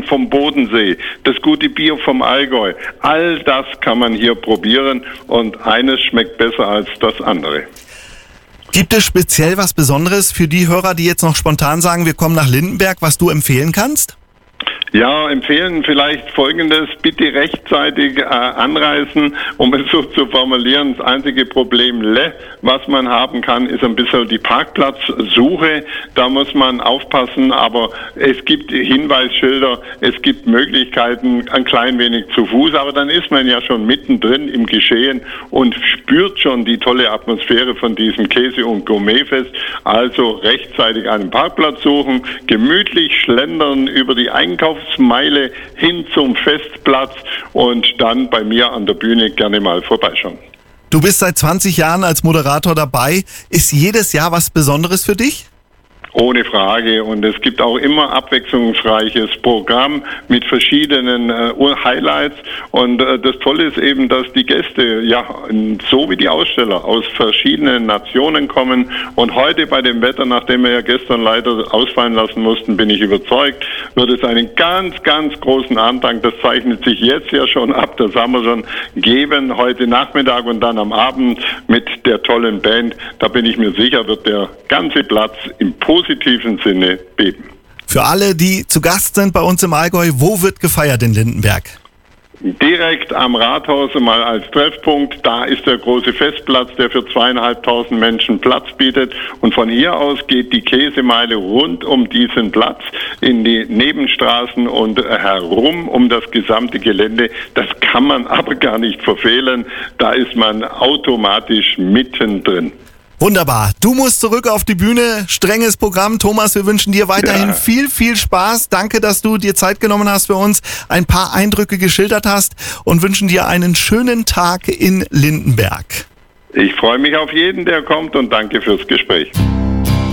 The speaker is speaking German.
vom Bodensee, das gute Bier vom Allgäu. All das kann man hier probieren und eines schmeckt besser als das andere. Gibt es speziell was Besonderes für die Hörer, die jetzt noch spontan sagen, wir kommen nach Lindenberg, was du empfehlen kannst? Ja, empfehlen vielleicht Folgendes, bitte rechtzeitig anreisen, um es so zu formulieren. Das einzige Problem, was man haben kann, ist ein bisschen die Parkplatzsuche. Da muss man aufpassen, aber es gibt Hinweisschilder, es gibt Möglichkeiten, ein klein wenig zu Fuß, aber dann ist man ja schon mittendrin im Geschehen und spürt schon die tolle Atmosphäre von diesem Käse- und Gourmetfest. Also rechtzeitig einen Parkplatz suchen, gemütlich schlendern über die Einkaufsmeile hin zum Festplatz und dann bei mir an der Bühne gerne mal vorbeischauen. Du bist seit 20 Jahren als Moderator dabei. Ist jedes Jahr was Besonderes für dich? Ohne Frage. Und es gibt auch immer abwechslungsreiches Programm mit verschiedenen Highlights. Und das Tolle ist eben, dass die Gäste, ja, so wie die Aussteller, aus verschiedenen Nationen kommen. Und heute bei dem Wetter, nachdem wir ja gestern leider ausfallen lassen mussten, bin ich überzeugt, wird es einen ganz, ganz großen Andrang. Das zeichnet sich jetzt ja schon ab. Das haben wir schon geben heute Nachmittag und dann am Abend mit der tollen Band. Da bin ich mir sicher, wird der ganze Platz im positiven Sinne beben. Für alle, die zu Gast sind bei uns im Allgäu, wo wird gefeiert in Lindenberg? Direkt am Rathaus mal als Treffpunkt, da ist der große Festplatz, der für 2.500 Menschen Platz bietet und von hier aus geht die Käsemeile rund um diesen Platz in die Nebenstraßen und herum um das gesamte Gelände. Das kann man aber gar nicht verfehlen, da ist man automatisch mittendrin. Wunderbar. Du musst zurück auf die Bühne. Strenges Programm. Thomas, wir wünschen dir weiterhin viel, viel Spaß. Danke, dass du dir Zeit genommen hast für uns, ein paar Eindrücke geschildert hast und wünschen dir einen schönen Tag in Lindenberg. Ich freue mich auf jeden, der kommt und danke fürs Gespräch.